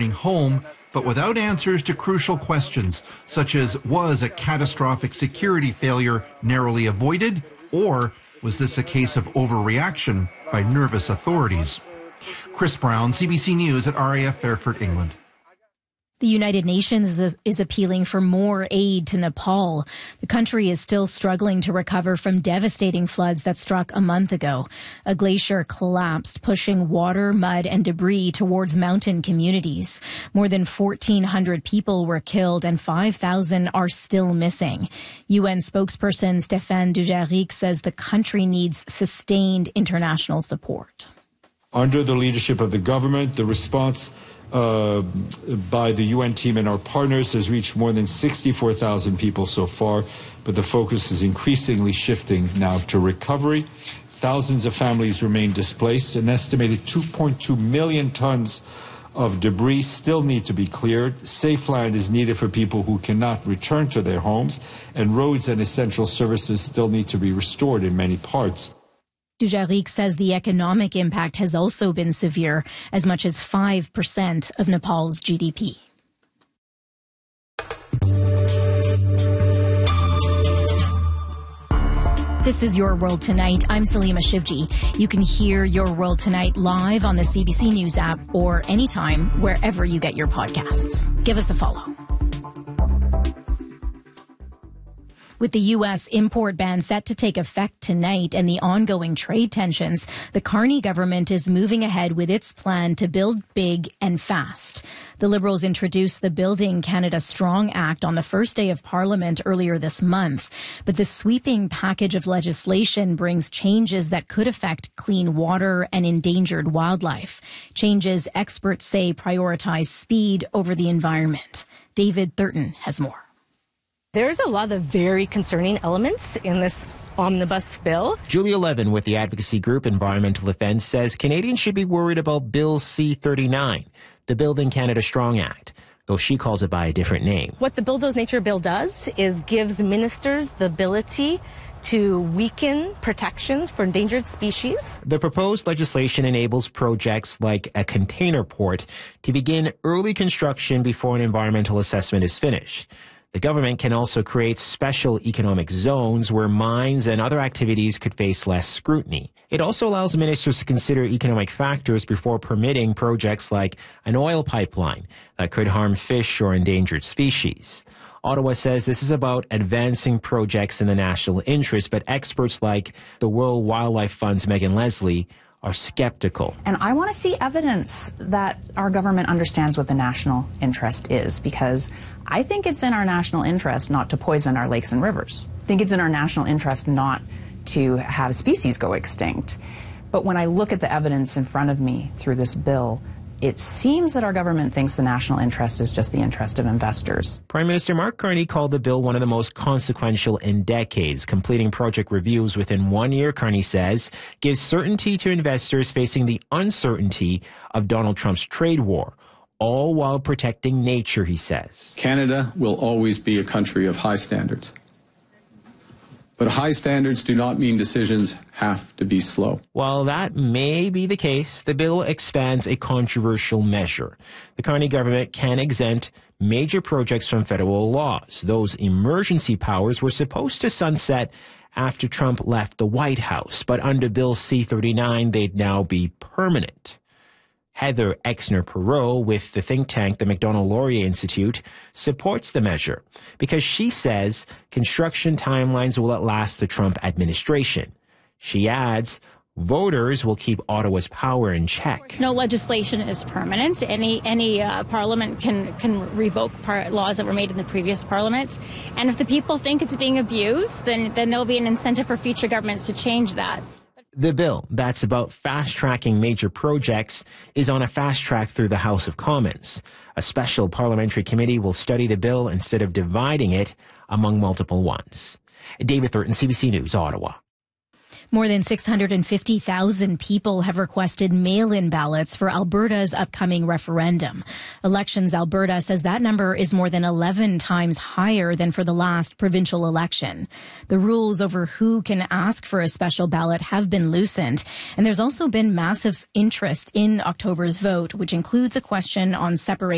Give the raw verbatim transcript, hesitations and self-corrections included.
returning home, but without answers to crucial questions, such as was a catastrophic security failure narrowly avoided, or was this a case of overreaction by nervous authorities? Chris Brown, C B C News at R A F Fairford, England. The United Nations is appealing for more aid to Nepal. The country is still struggling to recover from devastating floods that struck a month ago. A glacier collapsed, pushing water, mud, and debris towards mountain communities. More than fourteen hundred people were killed and five thousand are still missing. U N spokesperson Stéphane Dujarric says the country needs sustained international support. Under the leadership of the government, the response Uh, by the U N team and our partners has reached more than sixty-four thousand people so far, but the focus is increasingly shifting now to recovery. Thousands of families remain displaced. An estimated two point two million tons of debris still need to be cleared. Safe land is needed for people who cannot return to their homes, and roads and essential services still need to be restored in many parts. Dujarric says the economic impact has also been severe, as much as five percent of Nepal's G D P. This is Your World Tonight. I'm Salima Shivji. You can hear Your World Tonight live on the C B C News app or anytime wherever you get your podcasts. Give us a follow. With the U S import ban set to take effect tonight and the ongoing trade tensions, the Carney government is moving ahead with its plan to build big and fast. The Liberals introduced the Building Canada Strong Act on the first day of Parliament earlier this month. But the sweeping package of legislation brings changes that could affect clean water and endangered wildlife. Changes experts say prioritize speed over the environment. David Thurton has more. There's a lot of very concerning elements in this omnibus bill. Julia Levin with the advocacy group Environmental Defence says Canadians should be worried about Bill C thirty-nine, the Building Canada Strong Act, though she calls it by a different name. What the Build Those Nature Bill does is gives ministers the ability to weaken protections for endangered species. The proposed legislation enables projects like a container port to begin early construction before an environmental assessment is finished. The government can also create special economic zones where mines and other activities could face less scrutiny. It also allows ministers to consider economic factors before permitting projects like an oil pipeline that could harm fish or endangered species. Ottawa says this is about advancing projects in the national interest, but experts like the World Wildlife Fund's Megan Leslie are skeptical. And I want to see evidence that our government understands what the national interest is, because I think it's in our national interest not to poison our lakes and rivers. I think it's in our national interest not to have species go extinct. But when I look at the evidence in front of me through this bill, it seems that our government thinks the national interest is just the interest of investors. Prime Minister Mark Carney called the bill one of the most consequential in decades. Completing project reviews within one year, Carney says, gives certainty to investors facing the uncertainty of Donald Trump's trade war, all while protecting nature, he says. Canada will always be a country of high standards. But high standards do not mean decisions have to be slow. While that may be the case, the bill expands a controversial measure. The Carney government can exempt major projects from federal laws. Those emergency powers were supposed to sunset after Trump left the White House, but under Bill C thirty-nine, they'd now be permanent. Heather Exner-Perot with the think tank, the Macdonald-Laurier Institute, supports the measure because she says construction timelines will outlast the Trump administration. She adds, voters will keep Ottawa's power in check. No legislation is permanent. Any any uh, parliament can can revoke par- laws that were made in the previous parliament. And if the people think it's being abused, then then there'll be an incentive for future governments to change that. The bill that's about fast-tracking major projects is on a fast track through the House of Commons. A special parliamentary committee will study the bill instead of dividing it among multiple ones. David Thurton, C B C News, Ottawa. More than six hundred fifty thousand people have requested mail-in ballots for Alberta's upcoming referendum. Elections Alberta says that number is more than eleven times higher than for the last provincial election. The rules over who can ask for a special ballot have been loosened, and there's also been massive interest in October's vote, which includes a question on separation